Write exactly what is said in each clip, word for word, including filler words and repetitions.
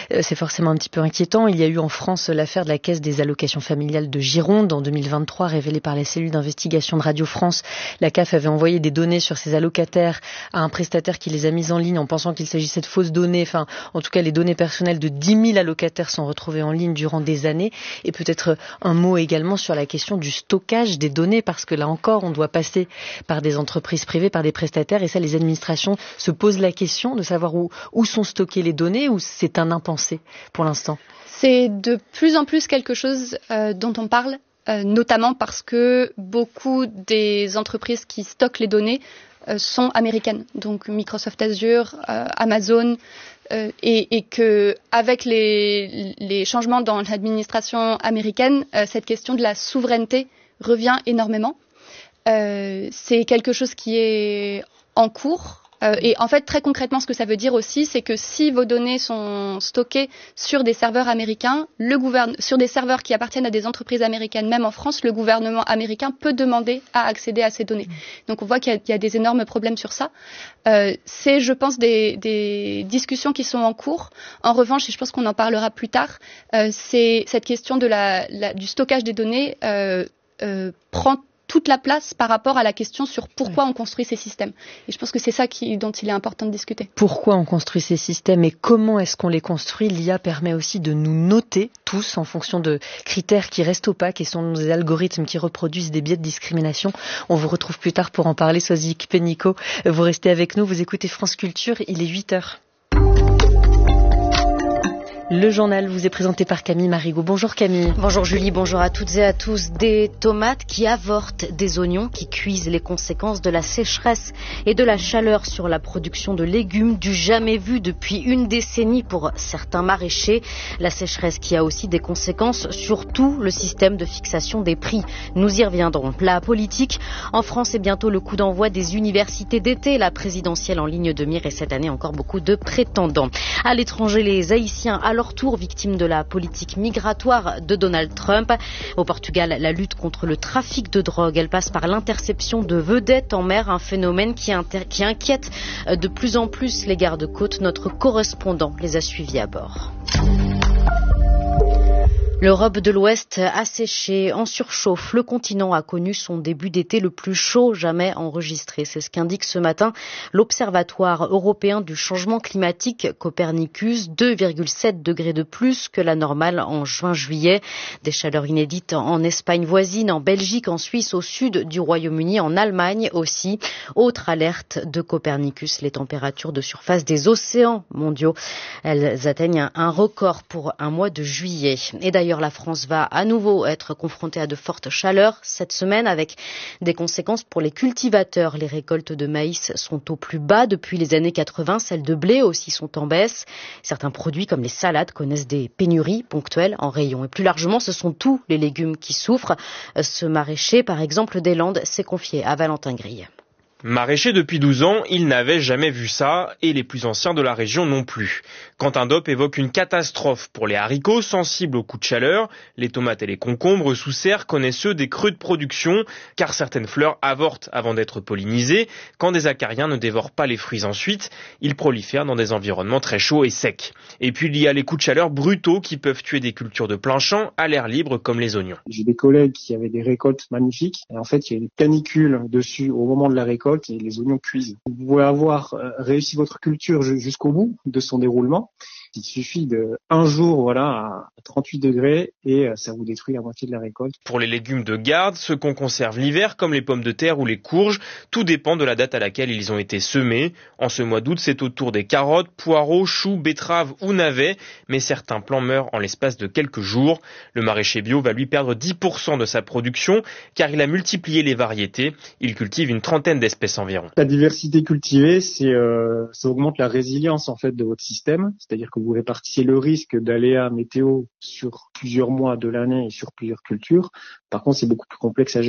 c'est forcément un petit peu inquiétant. Il y a eu en France l'affaire de la Caisse des allocations familiales de Gironde en deux mille vingt-trois, révélée par la cellule d'investigation de Radio France. La C A F avait envoyé des données sur ses allocataires à un prestataire qui les a mises en ligne en pensant qu'il s'agissait de fausses données. Enfin, en tout cas, les données personnelles de dix mille allocataires sont retrouvées en ligne durant des années. Et peut-être un mot également sur la question du stockage des données, parce que là encore, on doit passer par des entreprises privées, par des prestataires, et ça, les administrations se posent la question de savoir où, où sont stockées les données, ou c'est un impensé pour l'instant? C'est de plus en plus quelque chose euh, dont on parle, euh, notamment parce que beaucoup des entreprises qui stockent les données euh, sont américaines. Donc Microsoft Azure, euh, Amazon, euh, et, et que avec les, les changements dans l'administration américaine, euh, cette question de la souveraineté revient énormément. Euh, c'est quelque chose qui est en cours. Euh, et en fait, très concrètement, ce que ça veut dire aussi, c'est que si vos données sont stockées sur des serveurs américains, le gouverne- sur des serveurs qui appartiennent à des entreprises américaines, même en France, le gouvernement américain peut demander à accéder à ces données. Donc on voit qu'il y a, il y a des énormes problèmes sur ça. Euh, c'est, je pense, des, des discussions qui sont en cours. En revanche, et je pense qu'on en parlera plus tard, euh, c'est cette question de la, la, du stockage des données euh, euh, prend toute la place par rapport à la question sur pourquoi on construit ces systèmes. Et je pense que c'est ça qui, dont il est important de discuter. Pourquoi on construit ces systèmes et comment est-ce qu'on les construit? L'I A permet aussi de nous noter tous en fonction de critères qui restent opaques et sont des algorithmes qui reproduisent des biais de discrimination. On vous retrouve plus tard pour en parler. Sozik Pénicaud, vous restez avec nous, vous écoutez France Culture, il est huit heures. Le journal vous est présenté par Camille Marigot. Bonjour Camille. Bonjour Julie, bonjour à toutes et à tous. Des tomates qui avortent, des oignons qui cuisent, les conséquences de la sécheresse et de la chaleur sur la production de légumes, du jamais vu depuis une décennie pour certains maraîchers. La sécheresse qui a aussi des conséquences sur tout le système de fixation des prix. Nous y reviendrons. La politique, en France, est bientôt le coup d'envoi des universités d'été. La présidentielle en ligne de mire et cette année encore beaucoup de prétendants. À l'étranger, les Haïtiens à leur tour victimes de la politique migratoire de Donald Trump. Au Portugal, la lutte contre le trafic de drogue, elle passe par l'interception de vedettes en mer, un phénomène qui, inter- qui inquiète de plus en plus les gardes-côtes. Notre correspondant les a suivis à bord. L'Europe de l'Ouest asséchée, en surchauffe. Le continent a connu son début d'été le plus chaud jamais enregistré. C'est ce qu'indique ce matin l'Observatoire européen du changement climatique Copernicus. deux virgule sept degrés de plus que la normale en juin-juillet. Des chaleurs inédites en Espagne voisine, en Belgique, en Suisse, au sud du Royaume-Uni, en Allemagne aussi. Autre alerte de Copernicus, les températures de surface des océans mondiaux. Elles atteignent un record pour un mois de juillet. Et d'ailleurs, D'ailleurs, la France va à nouveau être confrontée à de fortes chaleurs cette semaine avec des conséquences pour les cultivateurs. Les récoltes de maïs sont au plus bas depuis les années quatre-vingts. Celles de blé aussi sont en baisse. Certains produits comme les salades connaissent des pénuries ponctuelles en rayon. Et plus largement, ce sont tous les légumes qui souffrent. Ce maraîcher, par exemple, des Landes, s'est confié à Valentin Grille. Maraîcher depuis douze ans, il n'avait jamais vu ça, et les plus anciens de la région non plus. Quentin Dopp évoque une catastrophe pour les haricots sensibles aux coups de chaleur. Les tomates et les concombres sous serre connaissent eux des creux de production, car certaines fleurs avortent avant d'être pollinisées. Quand des acariens ne dévorent pas les fruits ensuite, ils prolifèrent dans des environnements très chauds et secs. Et puis il y a les coups de chaleur brutaux qui peuvent tuer des cultures de plein champ à l'air libre comme les oignons. J'ai des collègues qui avaient des récoltes magnifiques, et en fait il y a une canicule dessus au moment de la récolte, et les oignons cuisent. Vous pouvez avoir réussi votre culture jusqu'au bout de son déroulement. Il suffit de un jour, voilà, à trente-huit degrés et ça vous détruit la moitié de la récolte. Pour les légumes de garde, ceux qu'on conserve l'hiver, comme les pommes de terre ou les courges, tout dépend de la date à laquelle ils ont été semés. En ce mois d'août, c'est au tour des carottes, poireaux, choux, betteraves ou navets, mais certains plants meurent en l'espace de quelques jours. Le maraîcher bio va lui perdre dix pour cent de sa production, car il a multiplié les variétés. Il cultive une trentaine d'espèces environ. La diversité cultivée, c'est, euh, ça augmente la résilience en fait de votre système, c'est-à-dire que vous répartissez le risque d'aléas météo sur plusieurs mois de l'année et sur plusieurs cultures. Par contre, c'est beaucoup plus complexe à gérer.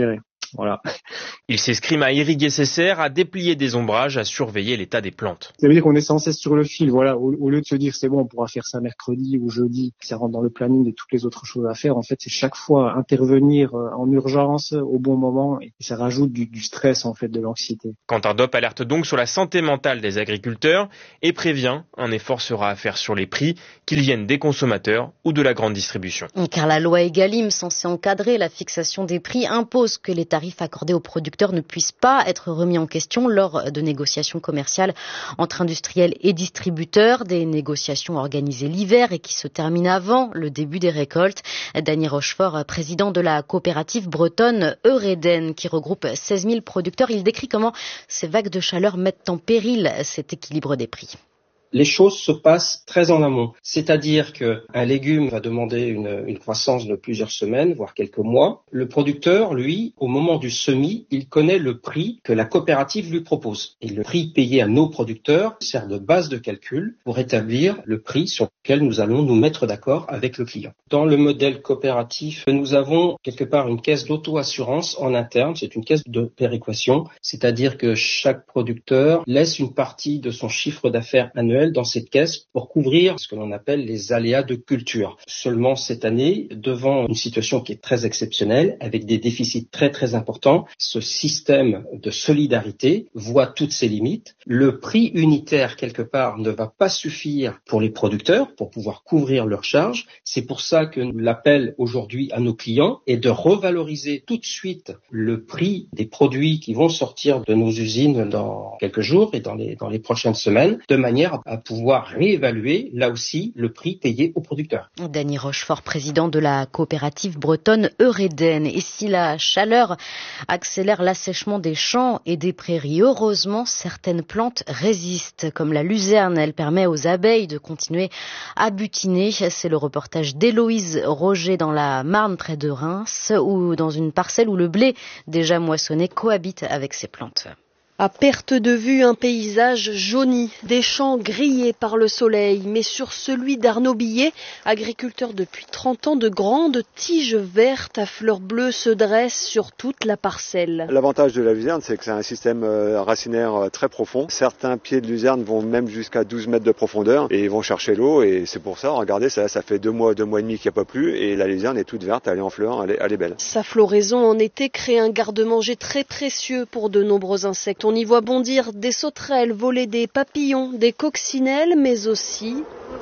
Voilà. Il s'escrime à irriguer ses serres, à déplier des ombrages, à surveiller l'état des plantes. Ça veut dire qu'on est sans cesse sur le fil, voilà. Au, au lieu de se dire c'est bon, on pourra faire ça mercredi ou jeudi, ça rentre dans le planning de toutes les autres choses à faire. En fait, c'est chaque fois intervenir en urgence au bon moment et ça rajoute du, du stress, en fait, de l'anxiété. Quentin Dopp alerte donc sur la santé mentale des agriculteurs et prévient un effort sera à faire sur les prix, qu'ils viennent des consommateurs ou de la grande distribution. Car la loi Egalim, censée encadrer la fixation des prix, impose que les tarifs accordés aux producteurs ne puissent pas être remis en question lors de négociations commerciales entre industriels et distributeurs, des négociations organisées l'hiver et qui se terminent avant le début des récoltes. Dany Rochefort, président de la coopérative bretonne Eureden, qui regroupe seize mille producteurs, il décrit comment ces vagues de chaleur mettent en péril cet équilibre des prix. Les choses se passent très en amont. C'est-à-dire qu'un légume va demander une, une croissance de plusieurs semaines, voire quelques mois. Le producteur, lui, au moment du semis, il connaît le prix que la coopérative lui propose. Et le prix payé à nos producteurs sert de base de calcul pour établir le prix sur lequel nous allons nous mettre d'accord avec le client. Dans le modèle coopératif, nous avons quelque part une caisse d'auto-assurance en interne. C'est une caisse de péréquation. C'est-à-dire que chaque producteur laisse une partie de son chiffre d'affaires annuel dans cette caisse pour couvrir ce que l'on appelle les aléas de culture. Seulement cette année, devant une situation qui est très exceptionnelle, avec des déficits très très importants, ce système de solidarité voit toutes ses limites. Le prix unitaire, quelque part, ne va pas suffire pour les producteurs pour pouvoir couvrir leurs charges. C'est pour ça que l'appel aujourd'hui à nos clients est de revaloriser tout de suite le prix des produits qui vont sortir de nos usines dans quelques jours et dans les, dans les prochaines semaines, de manière à pouvoir réévaluer, là aussi, le prix payé aux producteurs. Dany Rochefort, président de la coopérative bretonne Eureden. Et si la chaleur accélère l'assèchement des champs et des prairies, heureusement, certaines plantes résistent, comme la luzerne. Elle permet aux abeilles de continuer à butiner. C'est le reportage d'Héloïse Roger dans la Marne, près de Reims, ou dans une parcelle où le blé déjà moissonné cohabite avec ces plantes. À perte de vue, un paysage jauni, des champs grillés par le soleil, mais sur celui d'Arnaud Billet, agriculteur depuis trente ans, de grandes tiges vertes à fleurs bleues se dressent sur toute la parcelle. L'avantage de la luzerne, c'est que c'est un système racinaire très profond. Certains pieds de luzerne vont même jusqu'à douze mètres de profondeur et ils vont chercher l'eau et c'est pour ça, regardez, ça, ça fait deux mois, deux mois et demi qu'il n'y a pas plu et la luzerne est toute verte, elle est en fleurs, elle est, elle est belle. Sa floraison en été crée un garde-manger très précieux pour de nombreux insectes. On y voit bondir des sauterelles, voler des papillons, des coccinelles, mais aussi...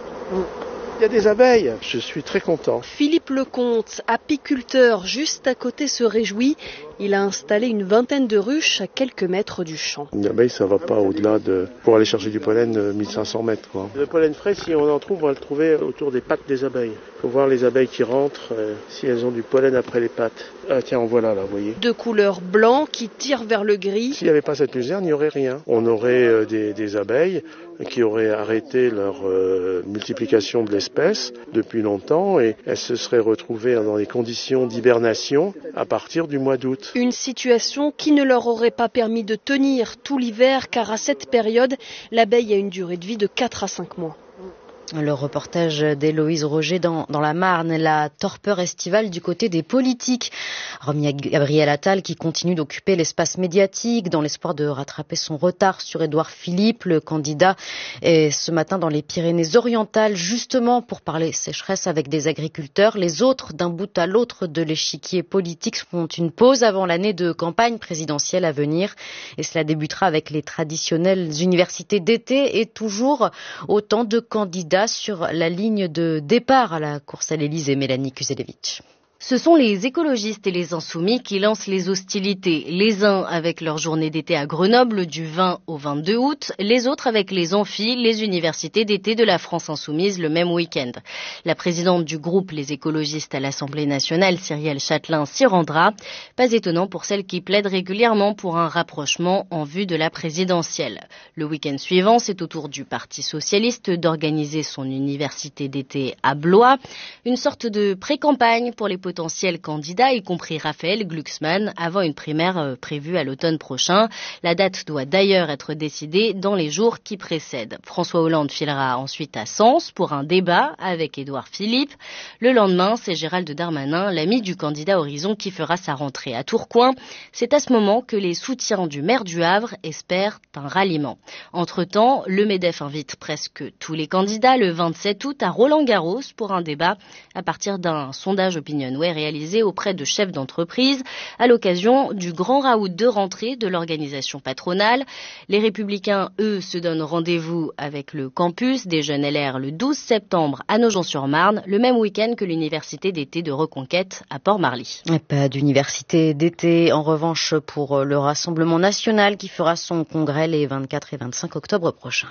Il y a des abeilles, je suis très content. Philippe Lecomte, apiculteur, juste à côté, se réjouit. Il a installé une vingtaine de ruches à quelques mètres du champ. Une abeille, ça va pas au-delà de... Pour aller chercher du pollen, mille cinq cents mètres. Quoi. Le pollen frais, si on en trouve, on va le trouver autour des pattes des abeilles. Il faut voir les abeilles qui rentrent, euh, si elles ont du pollen après les pattes. Ah tiens, en voilà là, vous voyez. De couleur blanc qui tire vers le gris. S'il n'y avait pas cette luzerne, il n'y aurait rien. On aurait euh, des, des abeilles qui auraient arrêté leur euh, multiplication de l'espèce depuis longtemps et elles se seraient retrouvées dans des conditions d'hibernation à partir du mois d'août. Une situation qui ne leur aurait pas permis de tenir tout l'hiver car à cette période, l'abeille a une durée de vie de quatre à cinq mois. Le reportage d'Héloïse Roger dans, dans la Marne, la torpeur estivale du côté des politiques. Remis à Gabriel Attal qui continue d'occuper l'espace médiatique dans l'espoir de rattraper son retard sur Édouard Philippe, le candidat est ce matin dans les Pyrénées-Orientales justement pour parler sécheresse avec des agriculteurs. Les autres, d'un bout à l'autre de l'échiquier politique, font une pause avant l'année de campagne présidentielle à venir et cela débutera avec les traditionnelles universités d'été et toujours autant de candidats sur la ligne de départ à la course à l'Élysée. Mélanie Kuzelevich. Ce sont les écologistes et les insoumis qui lancent les hostilités, les uns avec leur journée d'été à Grenoble du vingt au vingt-deux août, les autres avec les amphis, les universités d'été de la France insoumise le même week-end. La présidente du groupe Les écologistes à l'Assemblée nationale, Cyrielle Châtelain, s'y rendra. Pas étonnant pour celle qui plaide régulièrement pour un rapprochement en vue de la présidentielle. Le week-end suivant, c'est au tour du Parti socialiste d'organiser son université d'été à Blois, une sorte de pré-campagne pour les potentiels candidats, y compris Raphaël Glucksmann, avant une primaire prévue à l'automne prochain. La date doit d'ailleurs être décidée dans les jours qui précèdent. François Hollande filera ensuite à Sens pour un débat avec Édouard Philippe. Le lendemain, c'est Gérald Darmanin, l'ami du candidat Horizon, qui fera sa rentrée à Tourcoing. C'est à ce moment que les soutiens du maire du Havre espèrent un ralliement. Entre-temps, le MEDEF invite presque tous les candidats le vingt-sept août à Roland-Garros pour un débat à partir d'un sondage Opinionway réalisé auprès de chefs d'entreprise à l'occasion du grand raout de rentrée de l'organisation patronale. Les Républicains, eux, se donnent rendez-vous avec le campus des Jeunes L R le douze septembre à Nogent-sur-Marne, le même week-end que l'université d'été de Reconquête à Port-Marly. Pas d'université d'été, en revanche, pour le Rassemblement national qui fera son congrès les vingt-quatre et vingt-cinq octobre prochains.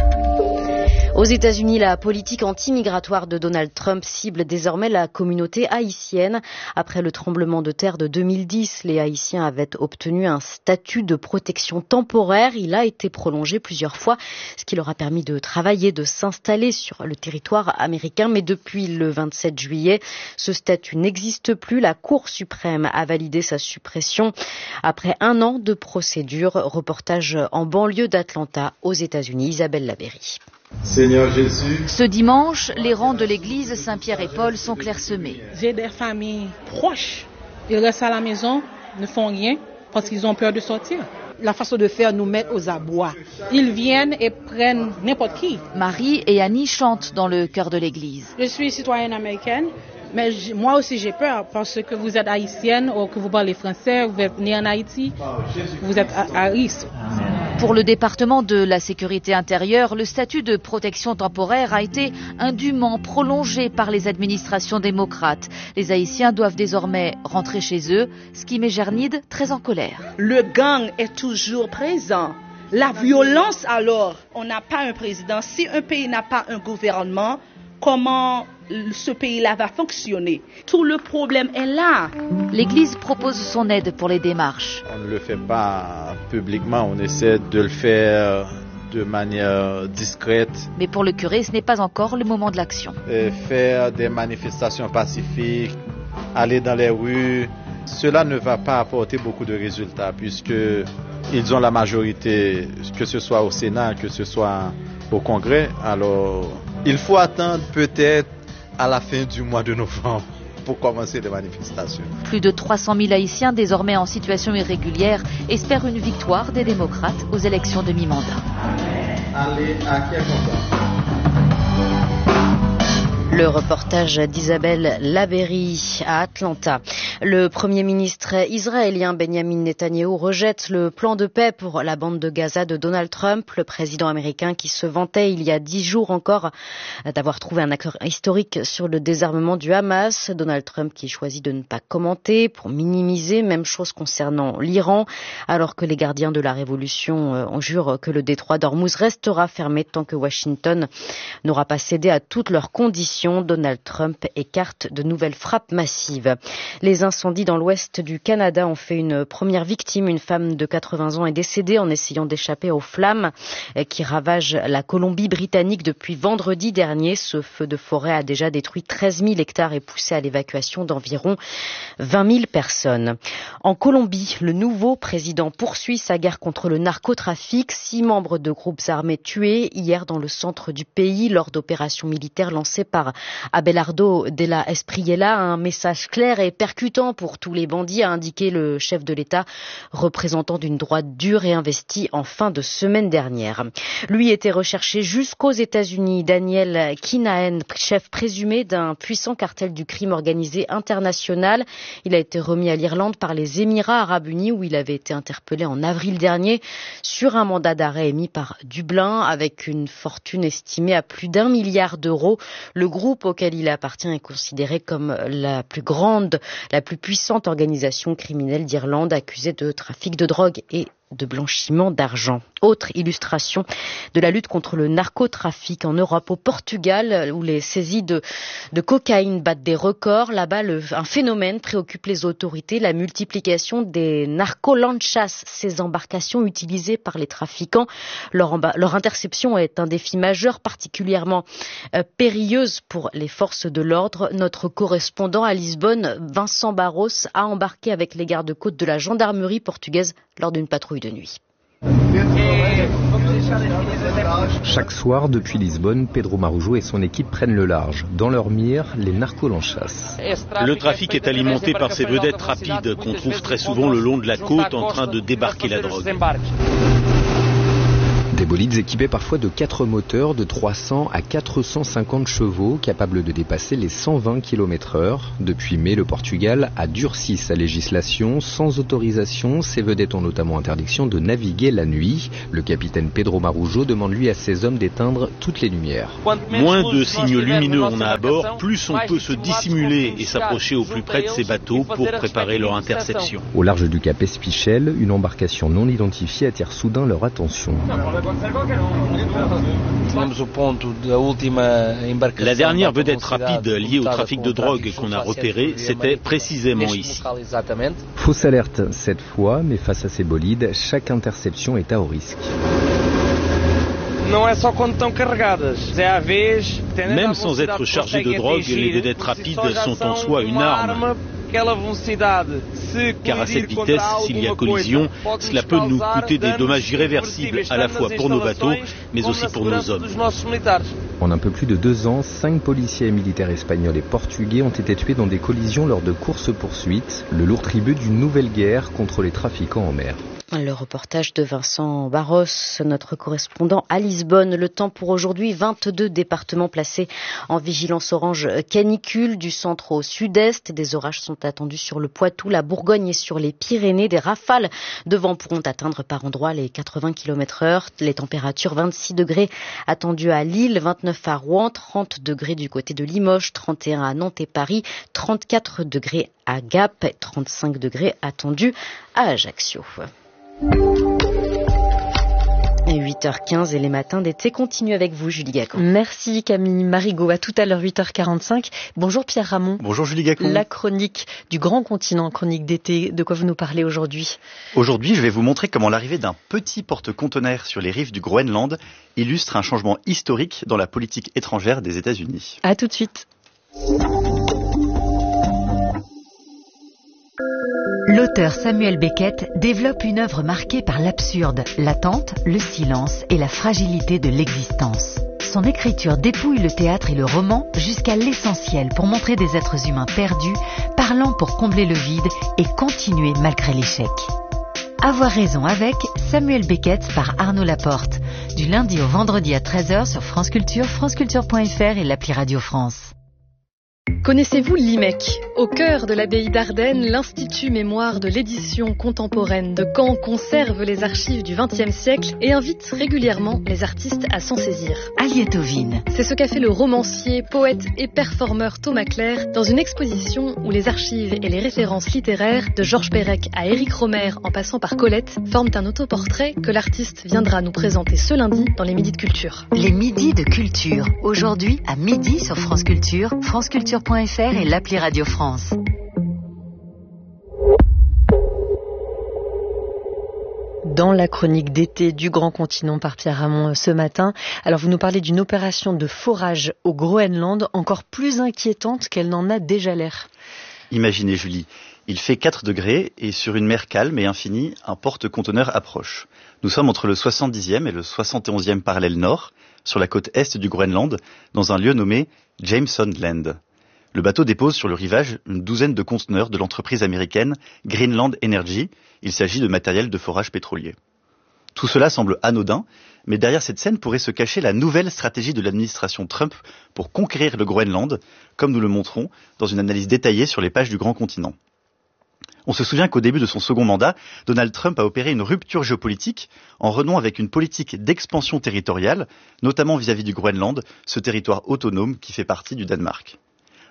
Aux États-Unis, la politique anti-migratoire de Donald Trump cible désormais la communauté haïtienne. Après le tremblement de terre de deux mille dix, les Haïtiens avaient obtenu un statut de protection temporaire. Il a été prolongé plusieurs fois, ce qui leur a permis de travailler, de s'installer sur le territoire américain. Mais depuis le vingt-sept juillet, ce statut n'existe plus. La Cour suprême a validé sa suppression après un an de procédure. Reportage en banlieue d'Atlanta, aux États-Unis. Isabelle Laberry. Seigneur Jésus. Ce dimanche, les rangs de l'église Saint-Pierre et Paul sont clairsemés. J'ai des familles proches. Ils restent à la maison, ne font rien parce qu'ils ont peur de sortir. La façon de faire nous met aux abois. Ils viennent et prennent n'importe qui. Marie et Annie chantent dans le chœur de l'église. Je suis citoyenne américaine, mais moi aussi j'ai peur parce que vous êtes haïtienne ou que vous parlez français, vous êtes né en Haïti, vous êtes à, à risque. Pour le département de la sécurité intérieure, le statut de protection temporaire a été indûment prolongé par les administrations démocrates. Les Haïtiens doivent désormais rentrer chez eux, ce qui met Gernide très en colère. Le gang est toujours présent. La violence alors, on n'a pas un président. Si un pays n'a pas un gouvernement, comment ce pays-là va fonctionner? Tout le problème est là. L'Église propose son aide pour les démarches. On ne le fait pas publiquement, on essaie de le faire de manière discrète. Mais pour le curé, ce n'est pas encore le moment de l'action. Et faire des manifestations pacifiques, aller dans les rues, cela ne va pas apporter beaucoup de résultats puisque ils ont la majorité, que ce soit au Sénat, que ce soit au Congrès. Alors, il faut attendre peut-être à la fin du mois de novembre pour commencer les manifestations. Plus de trois cent mille Haïtiens désormais en situation irrégulière espèrent une victoire des démocrates aux élections de mi-mandat. Allez, à quel moment ? Le reportage d'Isabelle Laberry à Atlanta. Le Premier ministre israélien Benjamin Netanyahou rejette le plan de paix pour la bande de Gaza de Donald Trump, le président américain qui se vantait il y a dix jours encore d'avoir trouvé un accord historique sur le désarmement du Hamas. Donald Trump qui choisit de ne pas commenter pour minimiser, même chose concernant l'Iran, alors que les gardiens de la révolution en jurent que le détroit d'Ormuz restera fermé tant que Washington n'aura pas cédé à toutes leurs conditions. Donald Trump écarte de nouvelles frappes massives. Les incendies dans l'ouest du Canada ont fait une première victime. Une femme de quatre-vingts ans est décédée en essayant d'échapper aux flammes qui ravagent la Colombie-Britannique depuis vendredi dernier. Ce feu de forêt a déjà détruit treize mille hectares et poussé à l'évacuation d'environ vingt mille personnes. En Colombie, le nouveau président poursuit sa guerre contre le narcotrafic. Six membres de groupes armés tués hier dans le centre du pays lors d'opérations militaires lancées par Abelardo de la Espriella. Un message clair et percutant pour tous les bandits, a indiqué le chef de l'État, représentant d'une droite dure et investie en fin de semaine dernière. Lui était recherché jusqu'aux États-Unis. Daniel Kinaen, chef présumé d'un puissant cartel du crime organisé international. Il a été remis à l'Irlande par les Émirats arabes unis où il avait été interpellé en avril dernier sur un mandat d'arrêt émis par Dublin avec une fortune estimée à plus d'un milliard d'euros. Le groupe auquel il appartient est considéré comme la plus grande, la plus puissante organisation criminelle d'Irlande, accusée de trafic de drogue et de blanchiment d'argent. Autre illustration de la lutte contre le narcotrafic en Europe, au Portugal, où les saisies de, de cocaïne battent des records. Là-bas, le, un phénomène préoccupe les autorités, la multiplication des narcolanchas, ces embarcations utilisées par les trafiquants. Leur, leur interception est un défi majeur, particulièrement euh, périlleuse pour les forces de l'ordre. Notre correspondant à Lisbonne, Vincent Barros, a embarqué avec les gardes-côtes de la gendarmerie portugaise lors d'une patrouille de nuit. Chaque soir, depuis Lisbonne, Pedro Marujo et son équipe prennent le large. Dans leur mire, les narcolanchas. Le trafic est alimenté par ces vedettes rapides qu'on trouve très souvent le long de la côte en train de débarquer la drogue. Des bolides équipés parfois de quatre moteurs de trois cents à quatre cent cinquante chevaux, capables de dépasser les cent vingt kilomètres heure. Depuis mai, le Portugal a durci sa législation. Sans autorisation, ces vedettes ont notamment interdiction de naviguer la nuit. Le capitaine Pedro Marujo demande lui à ses hommes d'éteindre toutes les lumières. Moins de signaux lumineux on a à bord, plus on peut se dissimuler et s'approcher au plus près de ces bateaux pour préparer leur interception. Au large du cap Espichel, une embarcation non identifiée attire soudain leur attention. La dernière vedette rapide liée au trafic de drogue qu'on a repérée, c'était précisément ici. Fausse alerte cette fois, mais face à ces bolides, chaque interception est à haut risque. Même sans être chargées de drogue, les vedettes rapides sont en soi une arme. Car à cette vitesse, s'il y a collision, cela peut nous coûter des dommages irréversibles, à la fois pour nos bateaux, mais aussi pour nos hommes. En un peu plus de deux ans, cinq policiers et militaires espagnols et portugais ont été tués dans des collisions lors de courses-poursuites, le lourd tribut d'une nouvelle guerre contre les trafiquants en mer. Le reportage de Vincent Barros, notre correspondant à Lisbonne. Le temps pour aujourd'hui, vingt-deux départements placés en vigilance orange canicule du centre au sud-est. Des orages sont attendus sur le Poitou, la Bourgogne et sur les Pyrénées. Des rafales de vent pourront atteindre par endroits les quatre-vingts kilomètres heure. Les températures vingt-six degrés attendues à Lille, vingt-neuf à Rouen, trente degrés du côté de Limoges, trente et un à Nantes et Paris, trente-quatre degrés à Gap, trente-cinq degrés attendus à Ajaccio. huit heures quinze et les matins d'été continuent avec vous, Julie Gacon. Merci Camille Marigot. À tout à l'heure, huit heures quarante-cinq. Bonjour Pierre Ramon. Bonjour Julie Gacon. La chronique du grand continent, chronique d'été. De quoi vous nous parlez aujourd'hui ? Aujourd'hui, je vais vous montrer comment l'arrivée d'un petit porte-conteneurs sur les rives du Groenland illustre un changement historique dans la politique étrangère des États-Unis. À tout de suite. L'auteur Samuel Beckett développe une œuvre marquée par l'absurde, l'attente, le silence et la fragilité de l'existence. Son écriture dépouille le théâtre et le roman jusqu'à l'essentiel pour montrer des êtres humains perdus, parlant pour combler le vide et continuer malgré l'échec. Avoir raison avec Samuel Beckett par Arnaud Laporte. Du lundi au vendredi à treize heures sur France Culture, franceculture point f r et l'appli Radio France. Connaissez-vous l'I M E C ? Au cœur de l'abbaye d'Ardennes, l'Institut Mémoire de l'édition contemporaine de Caen conserve les archives du vingtième siècle et invite régulièrement les artistes à s'en saisir. Aliette Ovine. C'est ce qu'a fait le romancier, poète et performeur Thomas Clair dans une exposition où les archives et les références littéraires de Georges Perec à Éric Romer en passant par Colette forment un autoportrait que l'artiste viendra nous présenter ce lundi dans les Midis de Culture. Les Midis de Culture. Aujourd'hui à midi sur France Culture, franceculture point f r et l'appli Radio France. Dans la chronique d'été du Grand Continent par Pierre Ramon ce matin. Alors vous nous parlez d'une opération de forage au Groenland encore plus inquiétante qu'elle n'en a déjà l'air. Imaginez Julie, il fait quatre degrés et sur une mer calme et infinie, un porte-conteneurs approche. Nous sommes entre le soixante-dixième et le soixante et onzième parallèle nord, sur la côte est du Groenland, dans un lieu nommé Jameson Land. Le bateau dépose sur le rivage une douzaine de conteneurs de l'entreprise américaine Greenland Energy. Il s'agit de matériel de forage pétrolier. Tout cela semble anodin, mais derrière cette scène pourrait se cacher la nouvelle stratégie de l'administration Trump pour conquérir le Groenland, comme nous le montrons dans une analyse détaillée sur les pages du Grand Continent. On se souvient qu'au début de son second mandat, Donald Trump a opéré une rupture géopolitique en renouant avec une politique d'expansion territoriale, notamment vis-à-vis du Groenland, ce territoire autonome qui fait partie du Danemark.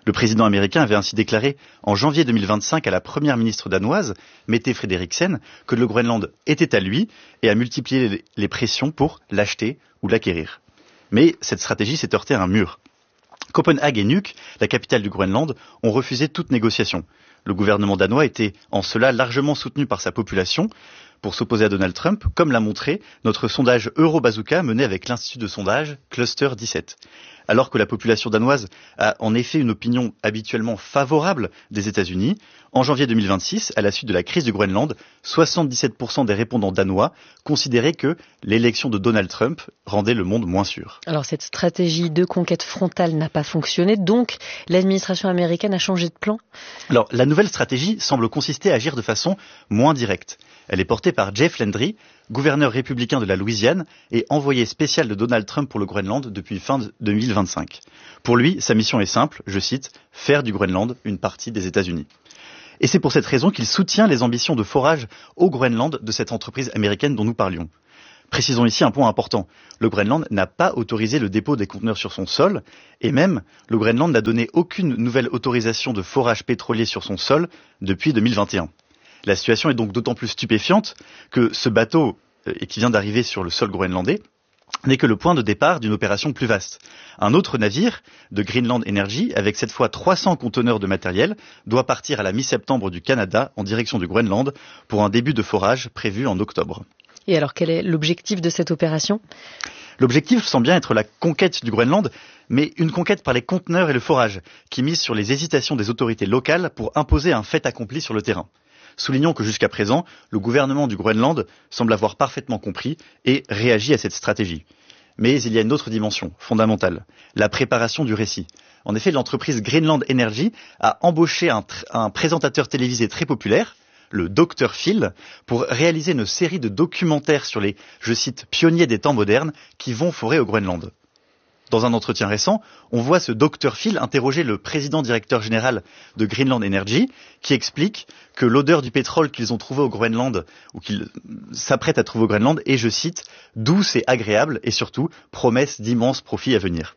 Le président américain avait ainsi déclaré en janvier deux mille vingt-cinq à la première ministre danoise, Mette Frederiksen, que le Groenland était à lui et a multiplié les pressions pour l'acheter ou l'acquérir. Mais cette stratégie s'est heurtée à un mur. Copenhague et Nuuk, la capitale du Groenland, ont refusé toute négociation. Le gouvernement danois était en cela largement soutenu par sa population pour s'opposer à Donald Trump, comme l'a montré notre sondage Eurobazooka mené avec l'institut de sondage Cluster dix-sept. Alors que la population danoise a en effet une opinion habituellement favorable des États-Unis, en janvier deux mille vingt-six, à la suite de la crise du Groenland, soixante-dix-sept pour cent des répondants danois considéraient que l'élection de Donald Trump rendait le monde moins sûr. Alors cette stratégie de conquête frontale n'a pas fonctionné, donc l'administration américaine a changé de plan ? Alors la nouvelle stratégie semble consister à agir de façon moins directe. Elle est portée par Jeff Landry, gouverneur républicain de la Louisiane et envoyé spécial de Donald Trump pour le Groenland depuis fin deux mille vingt-cinq. Pour lui, sa mission est simple, je cite, « faire du Groenland une partie des États-Unis ». Et c'est pour cette raison qu'il soutient les ambitions de forage au Groenland de cette entreprise américaine dont nous parlions. Précisons ici un point important. Le Groenland n'a pas autorisé le dépôt des conteneurs sur son sol, et même, le Groenland n'a donné aucune nouvelle autorisation de forage pétrolier sur son sol depuis deux mille vingt et un. La situation est donc d'autant plus stupéfiante que ce bateau, euh, qui vient d'arriver sur le sol groenlandais, n'est que le point de départ d'une opération plus vaste. Un autre navire, de Greenland Energy, avec cette fois trois cents conteneurs de matériel, doit partir à la mi-septembre du Canada en direction du Groenland pour un début de forage prévu en octobre. Et alors, quel est l'objectif de cette opération ? L'objectif semble bien être la conquête du Groenland, mais une conquête par les conteneurs et le forage, qui mise sur les hésitations des autorités locales pour imposer un fait accompli sur le terrain. Soulignons que jusqu'à présent, le gouvernement du Groenland semble avoir parfaitement compris et réagi à cette stratégie. Mais il y a une autre dimension fondamentale, la préparation du récit. En effet, l'entreprise Greenland Energy a embauché un, tr- un présentateur télévisé très populaire, le docteur Phil, pour réaliser une série de documentaires sur les, je cite, pionniers des temps modernes qui vont forer au Groenland. Dans un entretien récent, on voit ce docteur Phil interroger le président directeur général de Greenland Energy, qui explique que l'odeur du pétrole qu'ils ont trouvé au Groenland, ou qu'ils s'apprêtent à trouver au Groenland, est, je cite, douce et agréable, et surtout, promesse d'immenses profits à venir.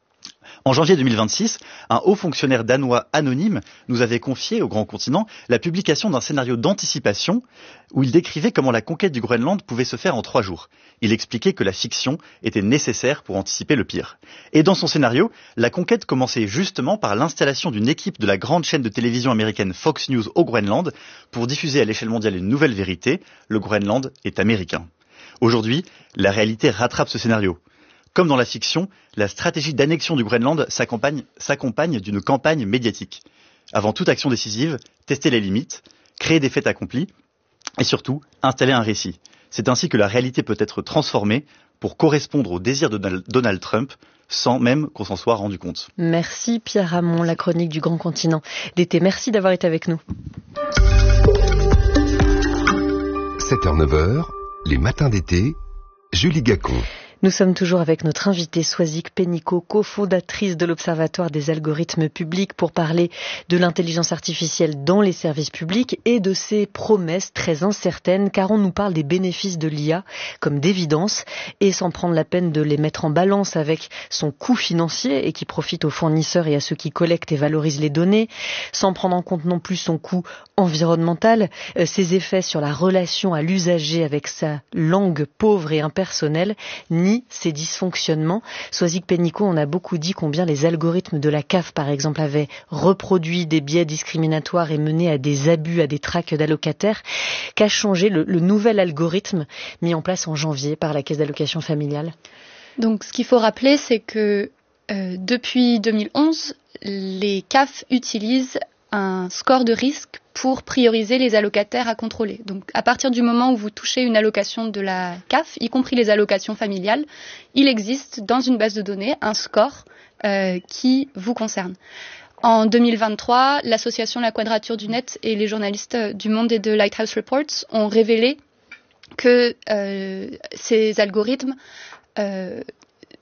En janvier deux mille vingt-six, un haut fonctionnaire danois anonyme nous avait confié au Grand Continent la publication d'un scénario d'anticipation où il décrivait comment la conquête du Groenland pouvait se faire en trois jours. Il expliquait que la fiction était nécessaire pour anticiper le pire. Et dans son scénario, la conquête commençait justement par l'installation d'une équipe de la grande chaîne de télévision américaine Fox News au Groenland pour diffuser à l'échelle mondiale une nouvelle vérité, le Groenland est américain. Aujourd'hui, la réalité rattrape ce scénario. Comme dans la fiction, la stratégie d'annexion du Groenland s'accompagne, s'accompagne d'une campagne médiatique. Avant toute action décisive, tester les limites, créer des faits accomplis et surtout installer un récit. C'est ainsi que la réalité peut être transformée pour correspondre aux désirs de Donald Trump sans même qu'on s'en soit rendu compte. Merci Pierre Ramon, la chronique du Grand Continent d'été. Merci d'avoir été avec nous. sept heures neuf heures, les matins d'été, Julie Gacon. Nous sommes toujours avec notre invitée Soisic Pénicaud, cofondatrice de l'Observatoire des algorithmes publics, pour parler de l'intelligence artificielle dans les services publics et de ses promesses très incertaines, car on nous parle des bénéfices de l'I A comme d'évidence, et sans prendre la peine de les mettre en balance avec son coût financier et qui profite aux fournisseurs et à ceux qui collectent et valorisent les données, sans prendre en compte non plus son coût environnemental, euh, ses effets sur la relation à l'usager avec sa langue pauvre et impersonnelle, ni ces dysfonctionnements. Soisic Pénicaud, on a beaucoup dit combien les algorithmes de la C A F, par exemple, avaient reproduit des biais discriminatoires et mené à des abus, à des traques d'allocataires. Qu'a changé le, le nouvel algorithme mis en place en janvier par la Caisse d'allocation familiale ? Donc, ce qu'il faut rappeler, c'est que euh, depuis deux mille onze, les C A F utilisent un score de risque pour prioriser les allocataires à contrôler. Donc, à partir du moment où vous touchez une allocation de la C A F, y compris les allocations familiales, il existe dans une base de données un score euh, qui vous concerne. En deux mille vingt-trois, l'association La Quadrature du Net et les journalistes du Monde et de Lighthouse Reports ont révélé que euh, ces algorithmes euh,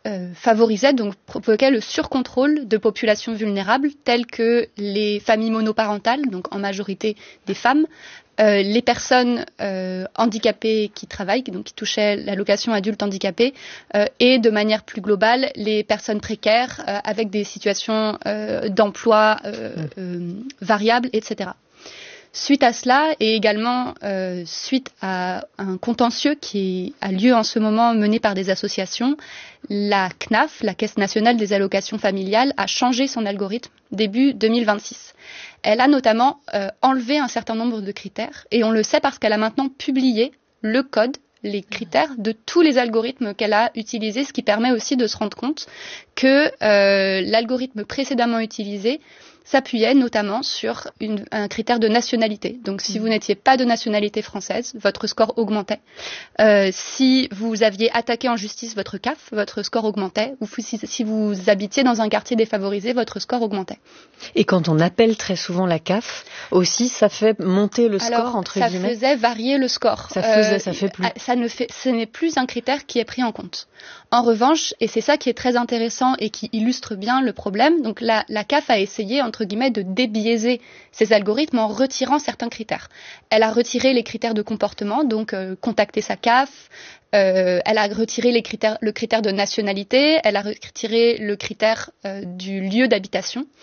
euh, favorisait, donc provoquait le surcontrôle de populations vulnérables telles que les familles monoparentales, donc en majorité des femmes, euh, les personnes euh, handicapées qui travaillent, donc qui touchaient l'allocation adulte handicapé, euh, et de manière plus globale les personnes précaires euh, avec des situations euh, d'emploi euh, euh, variables, et cetera. Suite à cela, et également euh, suite à un contentieux qui a lieu en ce moment mené par des associations, la C N A F, la Caisse nationale des allocations familiales, a changé son algorithme début deux mille vingt-six. Elle a notamment euh, enlevé un certain nombre de critères, et on le sait parce qu'elle a maintenant publié le code, les critères de tous les algorithmes qu'elle a utilisés, ce qui permet aussi de se rendre compte que euh, l'algorithme précédemment utilisé s'appuyait notamment sur une, un critère de nationalité. Donc si vous n'étiez pas de nationalité française, votre score augmentait. Euh, si vous aviez attaqué en justice votre C A F, votre score augmentait. Ou si, si vous habitiez dans un quartier défavorisé, votre score augmentait. Et quand on appelle très souvent la C A F, aussi, ça fait monter le score, Alors, entre ça guillemets. Ça faisait varier le score. Ça faisait, euh, ça fait plus. Ça ne fait, ce n'est plus un critère qui est pris en compte. En revanche, et c'est ça qui est très intéressant et qui illustre bien le problème, donc la, la C A F a essayé, entre guillemets, de débiaiser ces algorithmes en retirant certains critères. Elle a retiré les critères de comportement, donc euh, contacter sa C A F, euh, elle a retiré les critères, le critère de nationalité, elle a retiré le critère euh, du lieu d'habitation.